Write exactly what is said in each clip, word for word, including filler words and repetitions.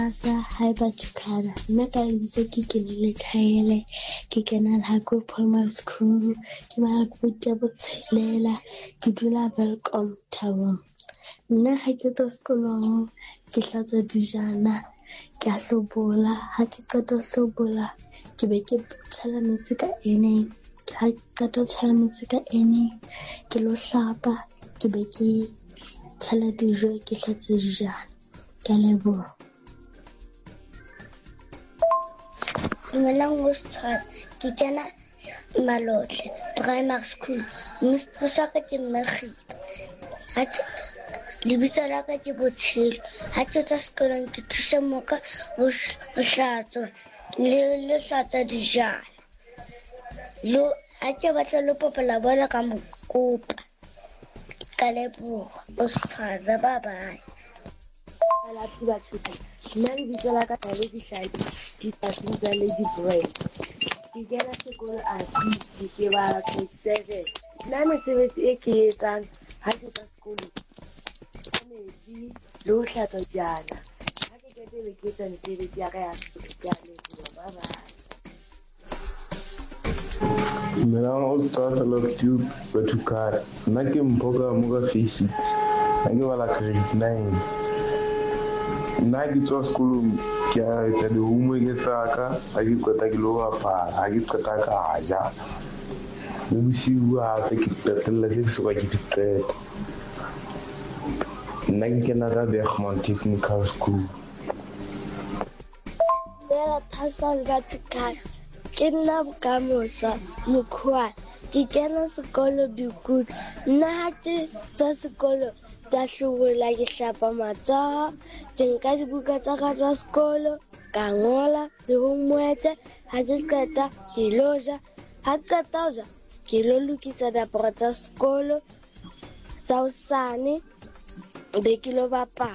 Asa haeba tukana nna ka lebitso ke Kenele Thaele ke kena Lhako Primary School ke bala grade ya botshelela ke dula Welkom Thabong. Nna ha ke tswa sekolong ke hlatswa dijana ke a hlobola ha ke qeta ho hlobola ke be ke tshela metsi ka ene ha ke qeta ho tshela metsi ka ene ke lo hlapa ke be ke tshela dijo ke hlatswa dijana ka leboha. Dumelang Mistress, ke kena Malotle Primary School. Mistress wa ka ke Magi. Lebitso la ka ke Botshelo. Ha ke tswa sekolong ke thusa moka ho hlatswa le le hlatswa dijana. Lo ha ke batla lo popela bola ka mokopa. Ka leboha Mistress, bye bye. La tuba tuba. Nna lebitso la ka ka le dihlaki di tla Lady Brand. Ke kena sekolo a six ke ba grade seven. Nna mesebetsi e ke etsang ha ke tswa sekolo ke metsi le ho hlatswa dijana. Ha ke qeta be ke etsa mesebetsi ya ka ya sekolo ke a leboha. Bye bye. Dumelang ho Stars Love Tube Batukara. Nna ke Mpoka Moka Face six. Ha ke bala grade nine. Nna ke tswa sekolong ke a etsa di-homework tsa ka ha ke qeta ke lo bapala ha ke qeta ka ja le bosiu hape ke qetella se ke soka ke di qeta. Nna ke kena ka Bergman Technical School. Bela Thasal Batukara ke nna Bokamoso Mokhwana ke kena sekolo Dikutu. Nna ha ke tswa sekolo ta hlobola ke hlapa matsoho ke nka dibuka tsa ka tsa sekolo ka ngola le homework ha ke qeta ke lo ja ha ke qeta ho ja ke lo lokisa diaparo tsa sekolo tsa hosane be ke lo bapala.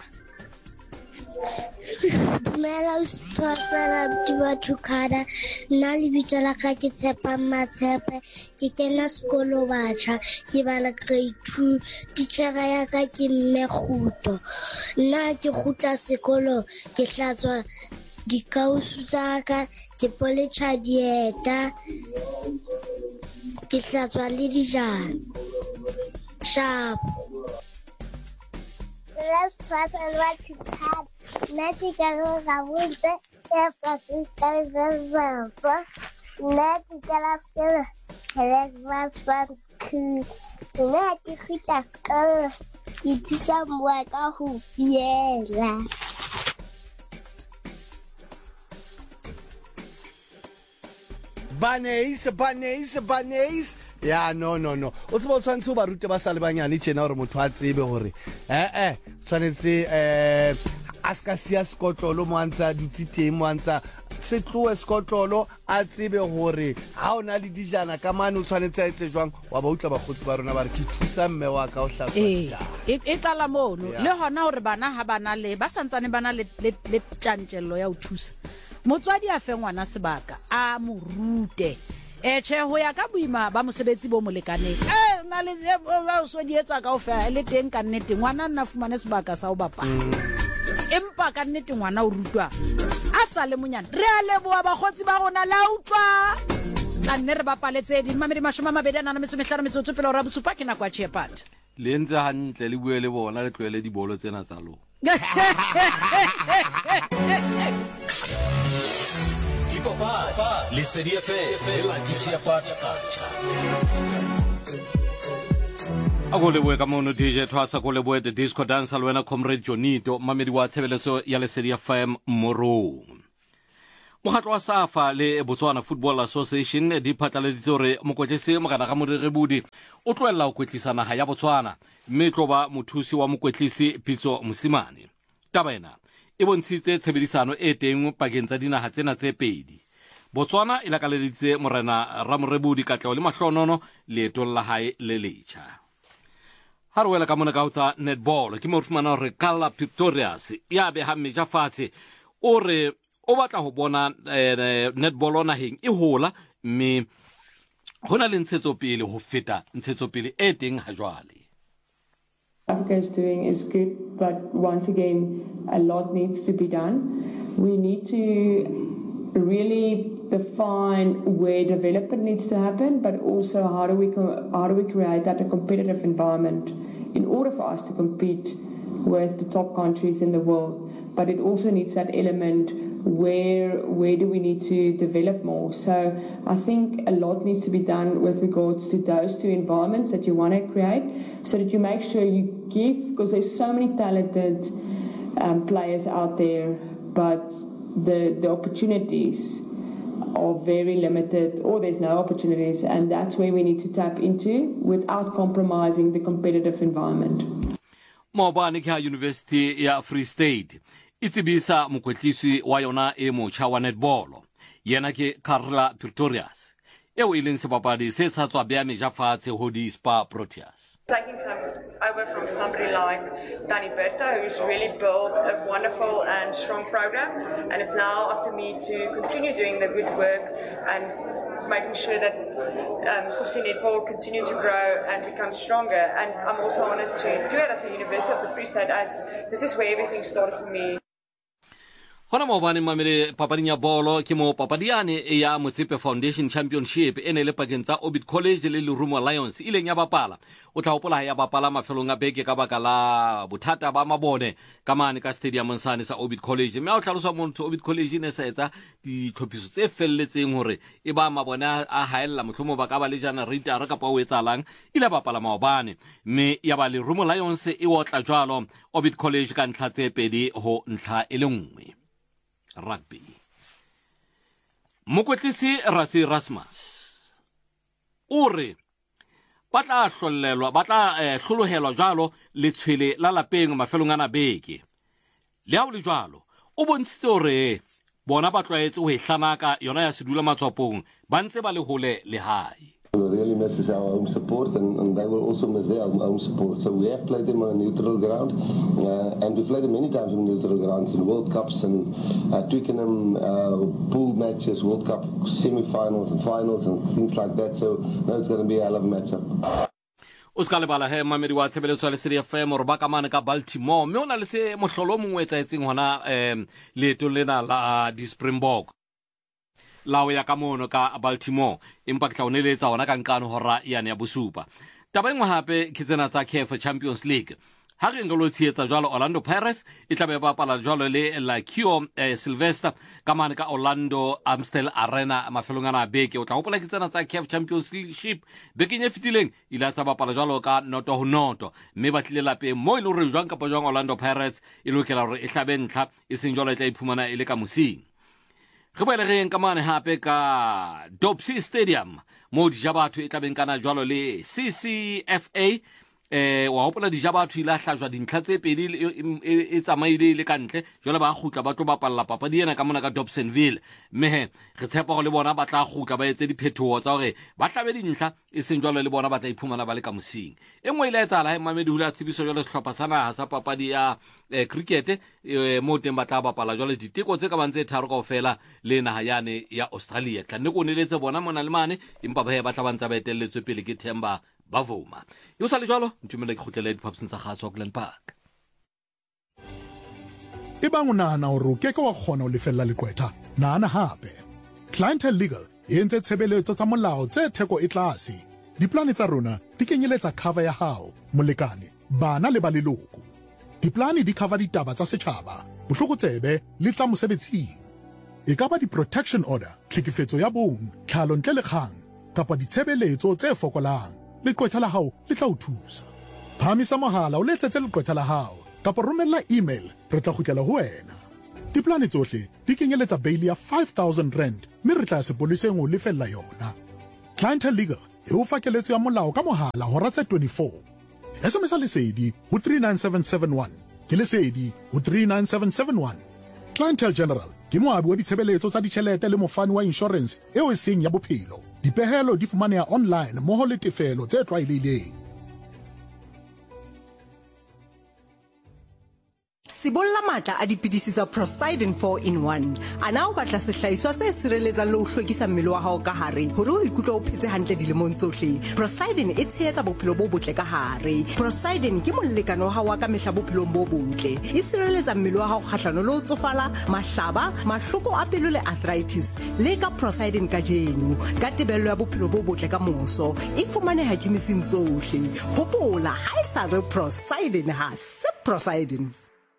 Dumela Sithwasela Batukara. Nna lebitso la ka ke Tshepa Matshepe ke kena sekolo batjha ke bala grade two. Titjhere ya ka ke Mme Kguto. Nna ke kgutla sekolo ke hlatswa dikausu tsa ka ke poletjha dieta ke hlatswa le dijana sharp. Let's pass on what to have. Magic and Ravunte, Everton, Television, Magic and Television, School, Magic School, it is some work of who fiela. Baneis, baneis, baneis. Ya no no no o tseba o tshwantse o ba rute ba sa le banyane tjena hore motho a tsebe hore eh eh tshwanetse eh a ska sia skotlolo mo antsa dutsi teng mo antsa se tloe skotlolo a tsebe hore ha ona le dijana ka mane o tshwanetse a etse jwang wa ba utla ba khotsi ba rona ba re ke thusa mme wa ka o hlatswa e e tala mono le hona hore bana ha bana le ba santsane bana le le tjantjello ya o thusa motswadi a fe ngwana sebaka a mo rute e che ho ya ka boima ba mosebetsi bo molekaneng eh na le o so di etsa ka ofela le teng ka nnete ngwana nna fumane sebaka sa o bapala empa ka nnete ngwana o rutwa a sa le monyane re a leboa bagotsi ba rona la utlwa a nne re bapaletse di mamedi mashoma mabedi ana metso mehlano metso tsopela ra bosupa ke na kwa Chepat le ntse hantle le buele bona le tlwele di bolo tsena tsa lo Le serie F la Chepat a go leboe ka mono D J Thwasa go leboe the disco dancer le wena Comrade Jonito mamedi wa tshebeleso ya le serie F M Moro. Mokgatlo wa SAFA le Botswana Football Association di phatlaleditse hore mokwetlisi mogana ga Morerebudi o tloella ho kwetlisa naha ya Botswana mme tloba mothusi wa mokwetlisi Pitso Mosimane. Taba ena e bontshitse tshebedisano e teng pakeng tsa dinaha tsena tse pedi. Botswana e lakaleditse morena Ramorebudi Katlego le mahlonono leetong la hae le letjha. Ha re wela ka mona ka ho tsa netball ke mo fumana hore Kala Pictorius ya be ha meja fatshe o re o batla ho bona netball naheng e hola mme hona le ntshetsopele ho feta ntshetsopele e teng ha jwale. Africa is doing is good, but once again, a lot needs to be done. We need to really define where development needs to happen, but also how do we co- how do we create that a competitive environment in order for us to compete with the top countries in the world. But it also needs that element where where do we need to develop more. So I think a lot needs to be done with regards to those two environments that you want to create, so that you make sure you give, because there's so many talented um, players out there, but the the opportunities are very limited, or there's no opportunities, and that's where we need to tap into without compromising the competitive environment. Maobane ke ha University ya Free State itsibisa mokwetlisi wa yona e motjha wa netball yena ke Carla Pretorius eo e leng sebapadi se sa tswa bea meja fatshe ho di Spa Proteas. Taking some over from somebody like Dani Berta, who's really built a wonderful and strong program, and it's now up to me to continue doing the good work and making sure that um, Kosi Netball continue to grow and become stronger. And I'm also honored to do it at the University of the Free State, as this is where everything started for me. Hona maobane mamele papading ya bolo ke mo papadiane e ya Motsepe Foundation Championship ene le pakeng tsa Orbit College le Lerumo Lions ileng ya bapala o tla hopola ya bapala mafelong a beke ka baka la bothata ba mabone ka mane ka stadium sane sa Orbit College mme a tlhaloswa motho Orbit College ne sa etsa ditlhophiso tse felletseng hore e ba mabone a haella motlhomo ba ka ba le generator ka pa o etsalang ile bapala maobane mme ya ba Lerumo Lions e wotla jwalo Orbit College ka ntlha tse pedi ho ntlha e le nngwe. Rugby. Mokwetlisi Rassie Erasmus ore batla hlollelwa batla hlolohelwa jalo le tshwele la lapeng mafelong ana beke le ha o le jalo o bontshitse hore bona ba tlwaetse ho ehlanaka yona ya sedula matswapong ba ntse ba le hole le hae. Really misses our home support, and, and they will also miss their home, home support. So we have played them on a neutral ground, uh, and we've played them many times on neutral grounds in World Cups and uh, Twickenham uh, pool matches, World Cup semi-finals and finals and things like that. So now it's going to be a hell of a matchup. O ska le bala he mamedi wa tshebeletso le Serie F M o ba ka mane ka Baltimore mme ona le se mohlolo mongwe etsa etseng hona em leeto lena la di Springbok lawe ya kamono ka Baltimore empa ke tla o neletsa ona ka nkano hora yana ya bosupa taba engwe hape ke tsena tsa C A F Champions League ha re ngolo tsietsa jwalo Orlando Pirates e tla be ba pala jwalo le la Kio eh, Sylvester ka mane ka Orlando Amstel Arena mafelong ana beke o tla hopola ke tsena tsa C A F Championship bekeng e fitileng ile tsa ba pala jwalo ka noto ho noto mme ba tlile lape mo ile re jwang ka jwang Orlando Pirates e lokela hore e hlabe ntlha e seng jwalo e tla iphumana ile ka mosing. Re boele re ka mane hape ka Dopsy Stadium mo di jabatho e tla beng kana jwalo le C C F A eh wa hopola di jabatho ile hlajwa dintlha tse pedi e tsamaile le kantle jwale ba gutla ba tlo bapalla papadi ena ka mona ka Dobsonville mme he re tshepa go le bona ba tla gutla ba etse diphethoho tsa hore ba hlabe dintlha e seng jwalo le bona ba tla iphumana ba le ka mosing engwe ile etsa la he mamedi hula tsibiso jwale sehlopha sana sa papadi ya eh, cricket eh, mo teng ba tla bapala jwale diteko tse ka bantse tharo kaofela le naha yane ya Australia tla ne go neletse bona mona le mane empa ba he ba tla bantsa ba etelletswe pele ke Themba Bavuma yo sa le jwalo ntumele ke khutlele diphaposing tsa gatswa Glen Park e bang o nahana hore o keke wa kgona ho lefella leqwetha nahana hape Clientele Legal e entse tshebeletso tsa molao tse theko e tlase diplane tsa rona di kenyeletsa cover ya hao molekane bana le ba leloko diplane di cover ditaba tsa setjhaba bohlokotsebe le tsa mosebetsing e ka ba di-protection order tlhekefetso ya bong tlhalo ntle le kgang kapa ditshebeletso tse fokolang leqwetha la hao le tla o thusa phamisa mohala o letsetse leqwetha la hao kapa romella email re tla kgutlela ho wena diplane tsohle di kenyeletsa bail ya five thousand rand mme re tla sepoleseng o lefella yona Clientele Legal e o fa keletso ya molao ka mohala hora tse twenty-four S M S lesedi ho three nine seven seven one ke lesedi ho three nine seven seven one Clientele General ke moabi wa ditshebeletso tsa ditjhelete le mofani wa insurance eo e seng ya bophelo dipehelo di fumaneha online mmoho le tefelo tse tlwaelehileng sibolla matla a dipidisi tsa Prosidin four in one. Ana o batla sehlahiswa se sireletsang le ho hlwekisa mmele wa hao ka hare hore o ikutlwe o phetse hantle dilemong tsohle. Prosidin e tshehetsa bophelo bo botle ka hare. Prosidin ke molekano wa hao ka mehla bophelong bo botle. E sireletsa mmele wa hao kgahlano le ho tsofala, mahlaba, mahloko a pelo le arthritis. Le ka Prosidin ka jeno ka tebello ya bophelo bo botle ka moso. E fumaneha kemising tsohle. Hopola ha e sa re Prosidin ha se Prosidin.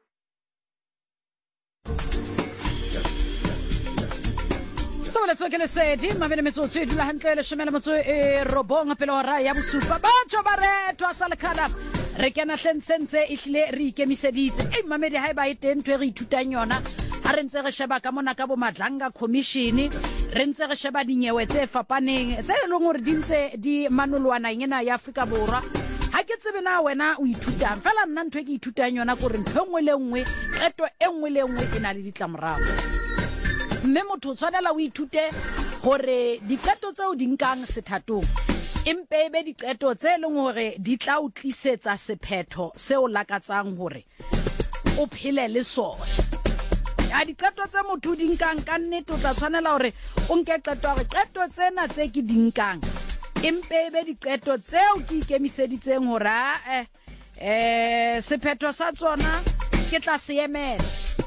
Let's look at the say, Dim, I'm in the middle to la hantle le shemela motso e robonga pelo ra ya bosupa ba tjo bare twa salakala re kena hlentsense ihle re ikemiseditse e mamedi ha e ba e teng twe re ithutang yona ha re ntse re sheba ka mona ka bo madlanga commission re ntse re sheba dinyewe tse fapaneng tse leng hore di ntse di manolwana ngena ya Afrika Borwa ha ke tsebe na wena o ithutang fela nna ntwe ke ithutang yona gore ntwengwe le nngwe qeto engwe le nngwe ena le ditlamorao mme motho tshwanela o ithute gore diqeto tseo di nkang sethatong empe be diqeto tse leng hore di tla o tlisetsa sephetho seo lakatsang hore o phele le sona ya diqeto tse motho di nkang ka nnete o tla tshwanela hore o nke qeto gore qeto tsena tse ke di nkang empe be diqeto tseo ke ikemiseditseng hore eh eh sephetho sa tsona ke tla se emela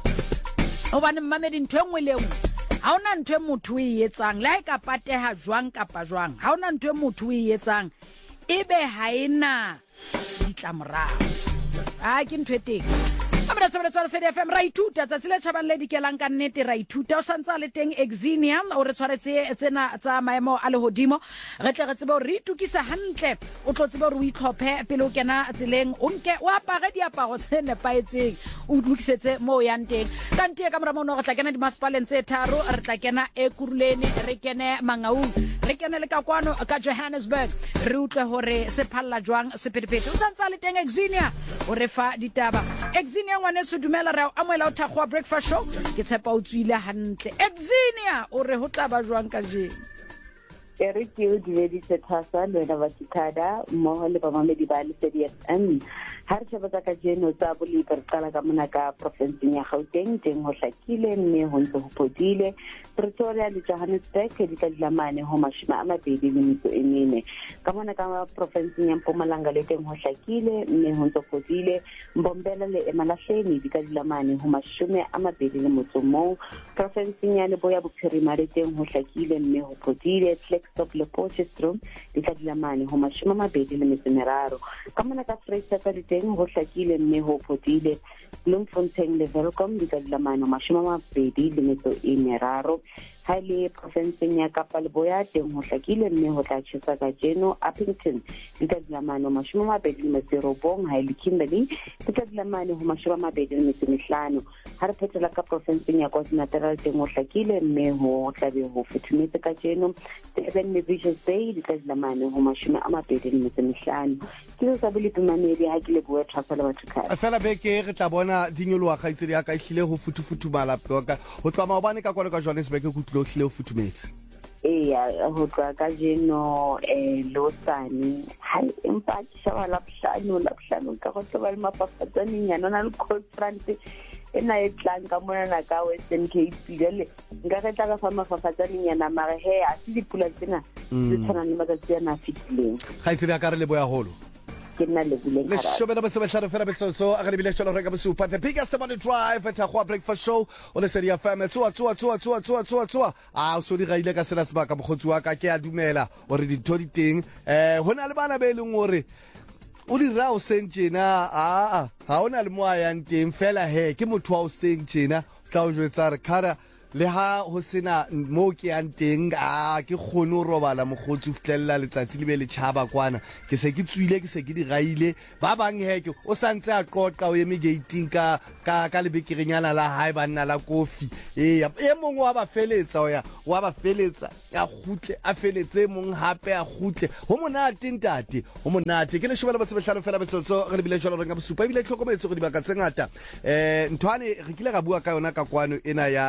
obane mmamedi ntwe ngwe le ngwe ha ona ntwe motho e etsang la e ka pateha jwang kapa jwang ha ona ntwe motho e etsang ebe ha ena ditlamorao a ke ntwe teng amara tsebele tsara C D F M ra ithuta tsa tsile tšhabang le dikelang ka nnete ra ithuta o santsa le teng Exenia o re tshwaretse tsena tsa maemo a le hodimo re tle re tsebe re itukisa hantle o tlo tsebe re o itlhophe pele o kena tseleng o nke o apare diaparo tse nepaetseng o lokisetse mo yang teng kante ka mora mono re tla kena di masipaleng tse tharo re tla kena e Kuruleni re kene Mangaung re kene le ka kwano ka Johannesburg re utlwe hore se phalla jwang sephethephethe o santsa le teng Exenia o re fa ditaba Exenia ngwane se dumela re amoela o thakgwa breakfast show ke tshepa o tswile hantle Exenia o re ho tla ba jwang ka je ere ke o diveditse thasa le na batikada mo le ba mamedi ba le C D F M har sheba ka jeno tsa boli per qala ka mona ka province ya Gauteng teng ho hlakile mme ho ntse ho podile Pretoria le Johannesburg di ka dilamane ho mashima a mabedi le metso e mene ka mona ka province ya Mpumalanga le teng ho hlakile mme ho ntse podile Mbombela le Emalahleni di ka dilamane ho mashome a mabedi le motso mo province ya Leboya Bophirima le teng ho hlakile mme ho podile Stop le Potchefstroom di ka dilamane ho mashome a mabedi le metso meraro ka mona ka Freistata le teng ho hlakile mme ho podile Bloemfontein le Welkom di ka dilamane ho mashome a mabedi le metso e meraro ha le province ya Kapa Leboya teng ho hlakile mme ho tla tjhesa ka jeno Appington di ka dilamane ho mashome a mabedi le metso robong ha le Kimberley di ka dilamane ho mashome a mabedi le metso mehlano ha re phethela ka province ya KwaZulu-Natal teng ho hlakile mme ho tla be ho futhumetse ka jeno Seven Vision Bay di ka dilamane ho mashome a mabedi le metso mehlano ke se sa bile pemamedi ha ke le bua thapa le batho ka fela beke re tla bona dinyoloa ga itse ya ka ihlile ho futhufutubala ploka ho tloa maobane ka kwalo ka Johannesburg go tlo hlile ho futhumetse eya ho tloa ka jeno eh losane ha empa tshaba la phlano la phlano ka go tloba le mafafatsane nyana na le conference ena e tlang ka mona na ka Western Cape le nka re tla ka fa mafafatsane nyana mare he a se dipula tsena tse tshwana le matsatsi a na fitileng ga itse ya ka re le boya holo le shobela ba sebetsa fela betso so a re bile tsholo re ka bosupa the biggest money drive at a breakfast show o le se dia fame tswa tswa tswa tswa tswa tswa tswa a o so di gaile ka sena sebaka mogotsi wa ka ke a dumela ore di thodi teng eh hona le bana be leng hore o di ra o sentjena a a ona le moa yang teng fela he ke motho wa o sentjena tla o jwetsa re khara le ha ho sena mo ke yang teng a ke khono robala mogotsi o ftlella letsatsi le be le tshaba kwana ke se ke tswile ke se ke di gaile ba bang heke o santse a qoqa o eme gating ka ka ka lebekerenyana la hae ba nna la kofi e e mongwe wa ba feletsa o ya wa ba feletsa ya khutle a feletse mong hape a khutle ho monate ntate ho monate ke le shobela ba sebehlano fela betso re bile jalo re nga bosupa bile tlhokometse go di baka tse ngata eh ntwane re kile ga bua ka yona ka kwano ena ya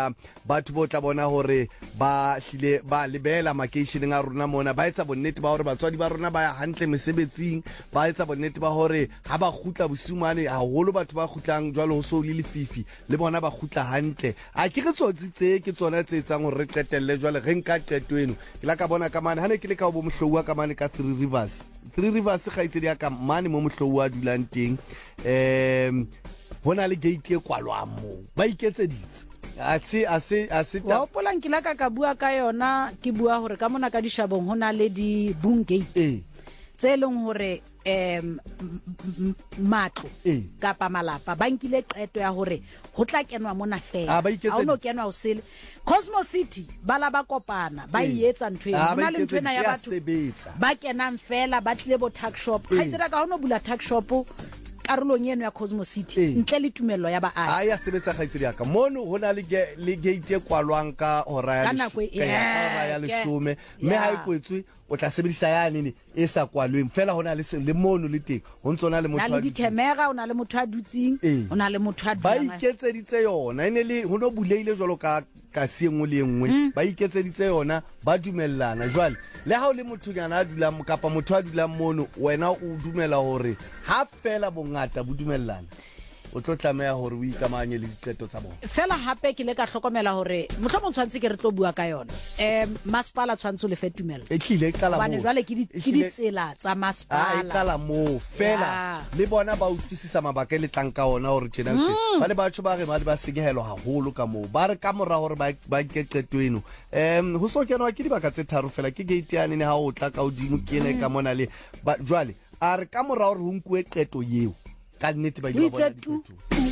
batho bo tla bona hore ba hlile ba lebela makeisheneng a rona mona ba etsa bonnete ba hore batswadi ba rona ba ya hantle mesebetsing ba etsa bonnete ba hore ha ba khutla bosumane haholo batho ba khutlang jwalo ho so le lefifi le bona ba khutla hantle a ke re tsotsitse ke tsona tse etsang hore re qetelle jwale re nka qeto eno ke la ka bona ka mane hane ke le ka bo mohlowa ka mane ka Three Rivers Three Rivers ga itse dia ka mane mo mohlowa dulang teng em hona le gate e kwalwang mo ba iketseditse a se a se a se wa polang ke la ka ka bua ka yona ke bua hore ka mona ka dishabong hona le di boom gate eh tse leng hore em matlo kapa malapa ba nkile qeto ya hore ho tla kenwa mona fela ha ono kenwa o sele Cosmo City bala ba kopana ba ietsa ntwe hona le ntwena ya batho ba kenang fela ba tlile bo tuck shop ga itsela ka hono bula tuck shop karolong eno ya Cosmo City ntle le tumello ya baahi a ya sebetsa ga itsela ka mono hona le le gate e kwalwang ka hora ya leshome mme ha ikwetswe o tla sebedisa ya nini e sa kwalweng fela hona le le mono le teng ho ntsona le motho a le di camera ona le motho a dutsing ona le motho a ba iketseditse yona ene le ho no buleile jwalo ka ka siengwe le engwe ba iketseditse yona ba dumellana jwale le ha o le motho nyana a dula mo kapa motho a dula mono wena o dumela hore ha fela bongata bo dumellana o tlo tlameya hore o ikamanye le diqeto tsa bona fela hape ke le ka hlokomela hore mohlomong tshwantse ke re tlo bua ka yona em masipala tshwantse le fetumelo e tlile e kala mo bana jwale ke di tsela tsa masipala e kala mo fela le bona ba utlwisisa mabaka le tlang ka ona hore tjena tjena ba le batho ba re ba ba segehelo haholo ka mo ba re ka mora hore ba ba ke qeto eno em ho so kenwa ke dibaka tse tharo fela ke gate ya nene ha o tla ka odimo ke ene ka mona le jwale a re ka mora hore ho nkuwe qeto yeo ka nnete ba ile ba bona tu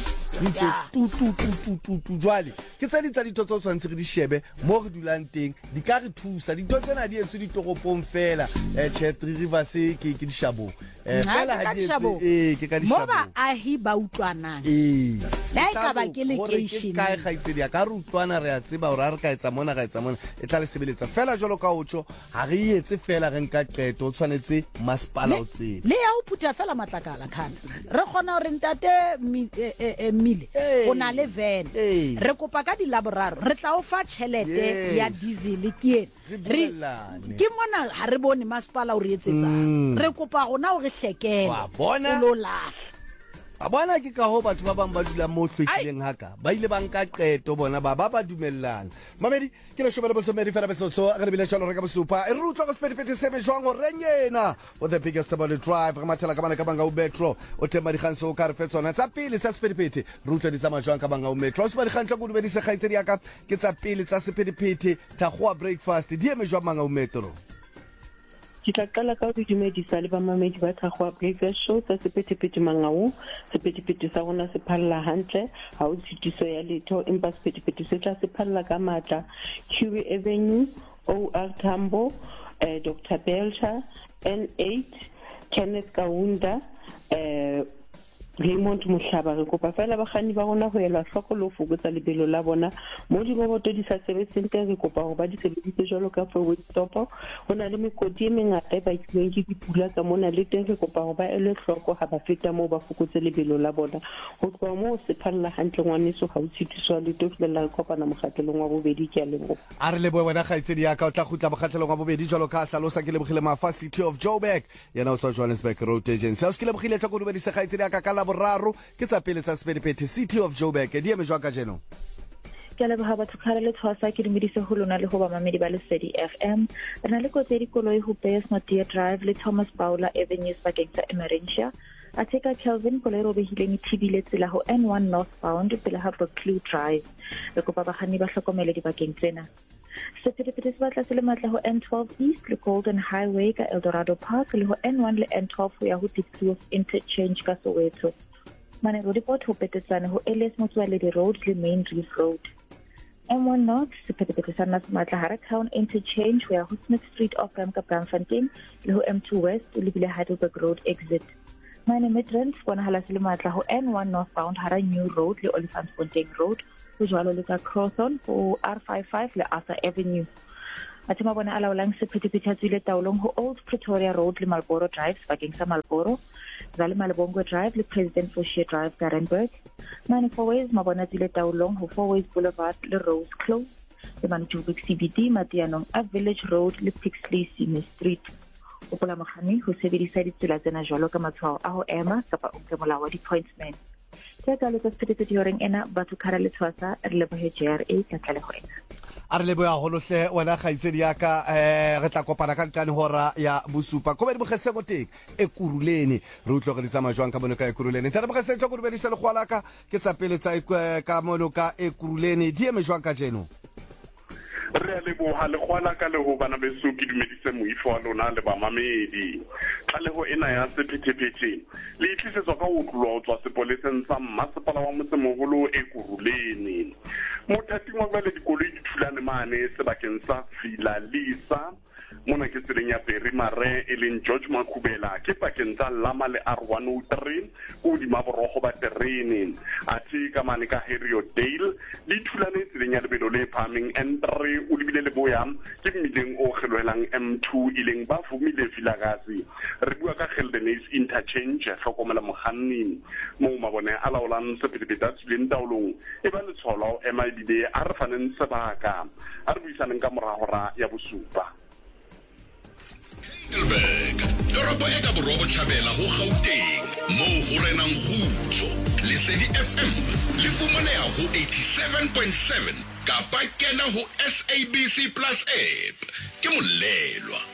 tu tu tu tu tu jwale ke tsa di tsa di totso tsantse re di shebe mo re dulang teng di ka re thusa di totso na di etse di toropong fela eh Three Rivers ke ke di shabo eh fela ha di etse eh ke ka di shabo mo ba ahi ba utlwanang eh la ka ba ke location ka ga itse dia ka re utlwana re a tseba hore a re ka etsa mona ga etsa mona e tla le sebeletsa fela jalo ka otsho ha re etse fela re nka qeto o tshwanetse masipala o tsebe le ya o phuta fela matlakala khana re khona hore ntate mile o na le van re kopa ka di laboraro re tla o fa chelete ya diesel ke re ke mona ha re bone masipala o re etsetsa re kopa gona o re hlekela o lo lahla a bona ke ka ho batho ba bang ba dula mo hlwekileng haka ba ile ba nka qeto bona ba ba ba dumellana mamedi ke le shobela botso medi fela betso so re bile tshalo re ka bosupa e rutlo go spedi pete seme jwang go renyena o the biggest about the drive re mathela ka bana ka banga o metro o tema di khanso ka re fetsona tsa pele tsa spedi pete rutlo di tsama jwang ka banga o metro o spedi khantle go dubedi se khaitsedi ya ka ke tsa pele tsa spedi pete tha go breakfast di eme jwa manga o metro ke tla qala ka go dumedisa le ba mamedi ba Thagwa Breakfast Show tsa sephethephethe mangau sephethephethe sa rona se phalla hantle ha o tshitiso ya letho empa sephethephethe se tla se phalla ka matla Curie Avenue O R Tambo eh, Doctor Belcher N eight Kenneth Kaunda eh Raymond Mohlaba re kopa fela ba gani ba rona go ela hloko lo fokotsa lebelo la bona mo di roboto di sa sebetseng teng re kopa go ba di sebedise jalo ka forward stop hona le mekoti e mengata ba ikileng ke dipula ka mona le teng re kopa go ba ele hloko ha ba feta mo ba fokotse lebelo la bona go tloa mo se phalla hantle ngwaneso ga o tshitiswa le tofela re kopana mogatlelong wa bobedi ke a lebo a re le bo wena gaitsedi ya ka o tla khutla mogatlelong wa bobedi jalo ka hlalosa ke le bogile mafa City of Joburg yena o sa Johannesburg Road Agency sa skile bogile tla go dubedi se gaitsedi ya ka ka boraro ke tsa pele tsa sephethephethe City of Joburg di eme jwa ka jeno ke le ba batho khare le tshwasa ke dumedise ho lona le ho ba mamedi ba le Lesedi F M re na le kotse di koloi ho Base Nadia Drive le Thomas Paula Avenue bakeng sa Emerentia a tseka Kelvin koloi ro behileng thibile tsela ho N one northbound pele ha Brooklyn Drive re kopa ba khani ba hlokomele di bakeng tsena sephethephethe se batla se le matla ho N twelve East le Golden Highway ka Eldorado Park le ho N one le N twelve ho ya ho Diepkloof Interchange ka Soweto mane ro dipot ho petetsane ho Elias Motswaledi Road le Main Reef Road M one North sephethephethe sa nna se matla hara Town Interchange ho ya ho Smith Street off Ramka Braamfontein le ho M two West le bile Heidelberg Road exit mane Midrand bona hala se le matla ho N one northbound hara New Road le Olifantsfontein Road ho jwalo le ka Crowthorne ho R fifty-five le Arthur Avenue Athe mabone a laolang sephethephethe a tswile taolong ho Old Pretoria Road le Marlborough Drive bakeng sa Marlborough, Zali Malibongwe Drive le President Foshier Drive Garenberg. Mane four ways mabone a tswile taolong ho Four Ways Boulevard le Rose Close le Manjoburg C B D Matianong a Village Road le Pixley Sime Street. O pola mogani ho sebedisa ditsela tsena jwalo ka matshwao a ho ema kapa o ke molao wa di-pointsman. Ke ka le tsephetephethe horeng ena batho khara le tshwasa re lebohe J R A ka tlale ho ena. A re leboya holohle wena kgaitsedi ya ka eh re tla kopana ka nkane hora ya bosupa ko be di bogese go teng e kurulene re utlwa go ditsamaya jwang ka mono ka e kurulene tla re bogese tlo go di bedisa le gwala ka ke tsapeletsa ka mono ka e kurulene di eme jwang ka jeno re le bo ha le gwala ka le ho bana beso ke dumedise moifo wa lona le ba mamedi ka le ho ena ya sephethephethe le itlisetswa ka ho tlwa ho tswa sepoleseng sa mmasepala wa motsemoholo e kurulene mothating wa ba le dikoloi di thulane mane sebakeng sa Filalisa mona ke tseleng ya Berry Mare e leng George Makhubela ke pakeng tsa Lama le R one oh three o di maborogo ba terene athi ka mane ka Harriot Dale di thulane tseleng ya lebelo le phaming N three o lebile le boya ke mmileng o gelwelang M two ileng ba fumile Vilakazi re bua ka Geldenis interchange hlokomela moganni mo mabone a laolang sephethephethe a tsileng taolong e ba le tsholo ema ibile a re faneng sebaka a re buisaneng ka moragora ya bosupa Heidelberg, toropo e ka borobo tjhabela ho Gauteng, moo ho renang kgutso. Lesedi F M le fumaneha ho eighty-seven point seven kapa kena ho S A B C Plus app. Ke molelwa.